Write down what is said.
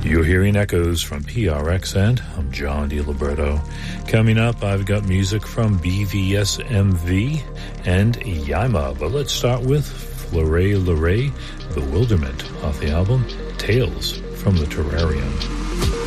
You're hearing echoes from PRXN. I'm John DiLiberto. Coming up, I've got music from BVSMV and Yaima, but let's start with Fleury Leray, Bewilderment, off the album Tales from the Terrarium.